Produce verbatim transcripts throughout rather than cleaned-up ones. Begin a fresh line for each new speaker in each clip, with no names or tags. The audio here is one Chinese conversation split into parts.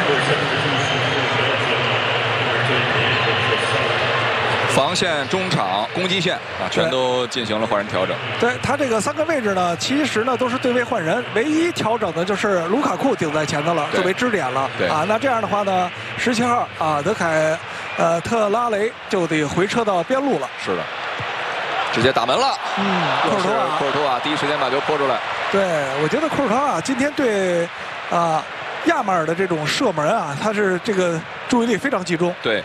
防线、中场、攻击线啊，全都进行了换人调整。
对他这个三个位置呢，其实呢都是对位换人，唯一调整的就是卢卡库顶在前头了，作为支点了。
对
啊，那这样的话呢，十七号啊德凯呃特拉雷就得回撤到边路了。
是的，直接打门了。
嗯，库尔图瓦，
库尔图瓦第一时间把球泼出来。
对，我觉得库尔图瓦今天对啊亚马尔的这种射门啊，他是这个注意力非常集中。
对。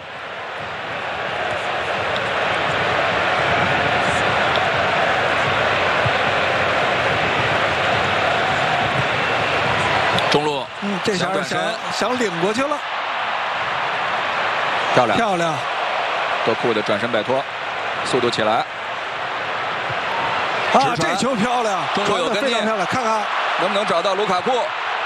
中路，
嗯，这下想想领过去了，
漂亮
漂亮，
多库的转身摆脱，速度起来。
啊，这球漂亮，
中路有跟进，
非常漂亮，看看
能不能找到卢卡库？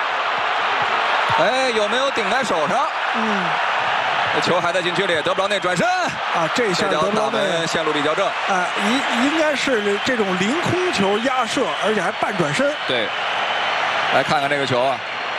哎，有没有顶在手上？
嗯，
这球还在禁区里，德布劳内转身
啊，这下德布劳内
线路比较正，
啊，应应该是这种凌空球压射，而且还半转身。
对，来看看这个球啊。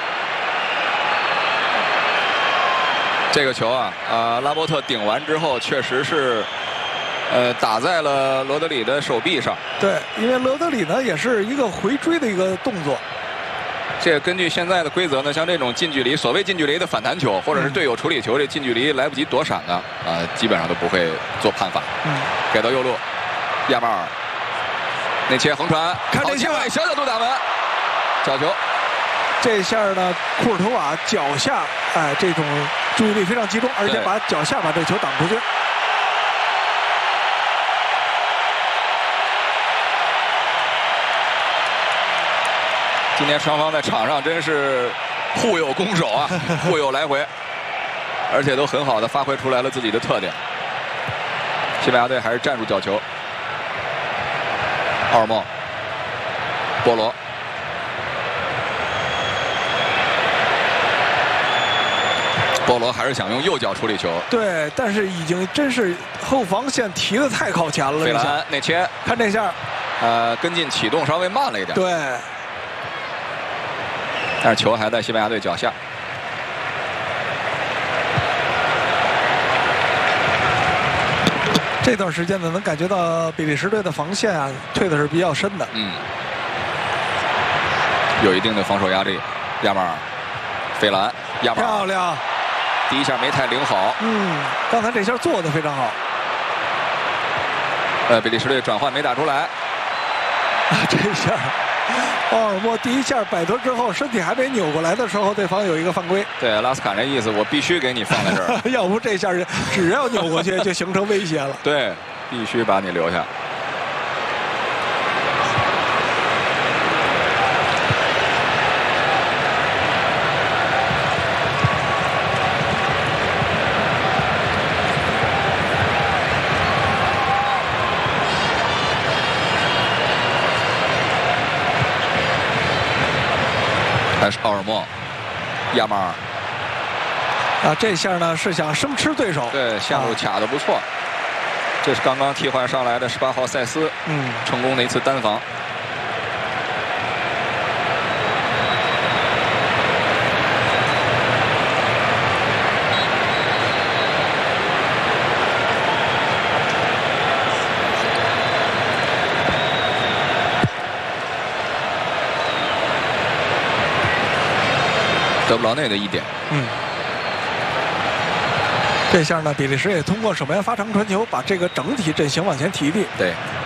这个球啊，啊，拉波特顶完之后，确实是，呃，打在了罗德里的手臂上。
对，因为罗德里呢也是一个回追的一个动作。
这个根据现在的规则呢，像这种近距离，所谓近距离的反弹球，或者是队友处理球，这近距离来不及躲闪的，啊、呃，基本上都不会做判罚。
嗯，
给到右路，亚马尔，内切横传，
看这下
小角度打门，角球。
这下呢，库尔图瓦脚下，哎，这种注意力非常集中，而且把脚下把这球挡出去。
今天双方在场上真是互有攻守啊，互有来回，而且都很好的发挥出来了自己的特点。西班牙队还是站住角球。奥尔莫，波罗。波罗还是想用右脚处理球，
对，但是已经真是后防线提的太靠前了。
费兰内切，
看这下，
呃，跟进启动稍微慢了一点。
对，
但是球还在西班牙队脚下。
这段时间呢，能感觉到比利时队的防线啊退的是比较深的。
嗯，有一定的防守压力。亚马尔，费兰，亚马尔
漂亮。
第一下没太领好，
嗯，刚才这下做的非常好。
呃，比利时队转换没打出来，
啊，这下奥尔莫第一下摆脱之后，身体还没扭过来的时候，对方有一个犯规。
对，拉斯坎这意思，我必须给你放在这儿，
要不这下只要扭过去就形成威胁了。
对，必须把你留下。还是奥尔莫，亚马尔
啊，这下呢是想生吃对手，
对，线路卡得不错。啊、这是刚刚替换上来的十八号塞斯，
嗯，
成功的一次单防。德布劳内的一点，
嗯，这下呢，比利时也通过守门员发长传球，把这个整体阵型往前提一提。
对。